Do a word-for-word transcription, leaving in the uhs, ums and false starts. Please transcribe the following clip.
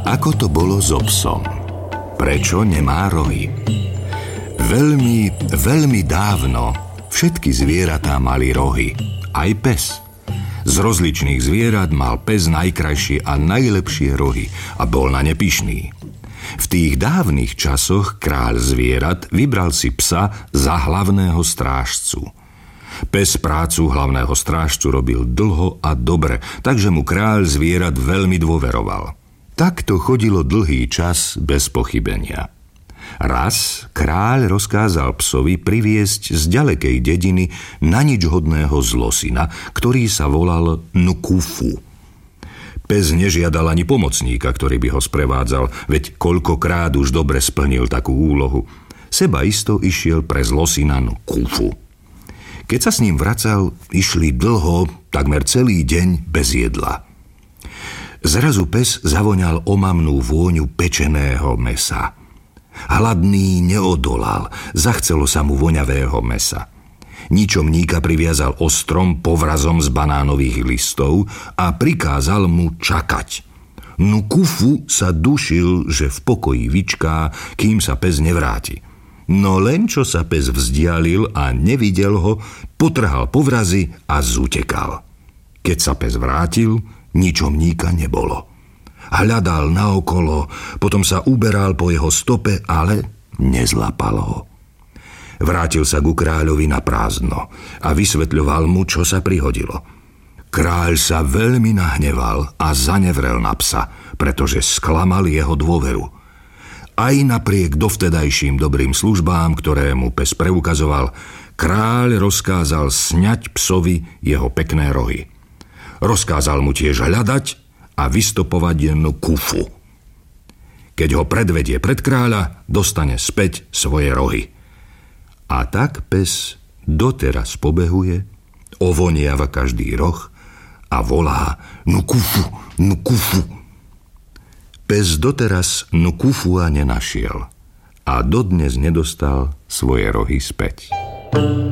Ako to bolo so psom? Prečo nemá rohy? Veľmi, veľmi dávno všetky zvieratá mali rohy, aj pes. Z rozličných zvierat mal pes najkrajšie a najlepšie rohy a bol na ne pyšný. V tých dávnych časoch kráľ zvierat vybral si psa za hlavného strážcu. Pes prácu hlavného strážcu robil dlho a dobre, takže mu kráľ zvierat veľmi dôveroval. Takto chodilo dlhý čas bez pochybenia. Raz kráľ rozkázal psovi priviesť z ďalekej dediny na nič hodného zlosina, ktorý sa volal Nkufu. Pes nežiadal ani pomocníka, ktorý by ho sprevádzal, veď koľkokrát už dobre splnil takú úlohu. Seba isto išiel pre zlosina Nkufu. Keď sa s ním vracal, išli dlho, takmer celý deň bez jedla. Zrazu pes zavoňal omamnú vôňu pečeného mesa. Hladný neodolal, zachcelo sa mu voňavého mesa. Ničomníka priviazal ostrom povrazom z banánových listov a prikázal mu čakať. Nkufu sa dušil, že v pokoji vyčká, kým sa pes nevráti. No len čo sa pes vzdialil a nevidel ho, potrhal povrazy a zutekal. Keď sa pes vrátil, ničomníka nebolo. Hľadal naokolo, potom sa uberal po jeho stope, ale nezlapal ho. Vrátil sa ku kráľovi na prázdno a vysvetľoval mu, čo sa prihodilo. Kráľ sa veľmi nahneval a zanevrel na psa, pretože sklamal jeho dôveru. Aj napriek dovtedajším dobrým službám, ktoré mu pes preukazoval, kráľ rozkázal sňať psovi jeho pekné rohy. Rozkázal mu tiež hľadať a vystopovať Nkufu. Keď ho predvedie pred kráľa, dostane späť svoje rohy. A tak pes doteraz pobehuje, ovoniava každý roh a volá Nkufu, Nkufu. Pes doteraz Nkufua nenašiel a dodnes nedostal svoje rohy späť.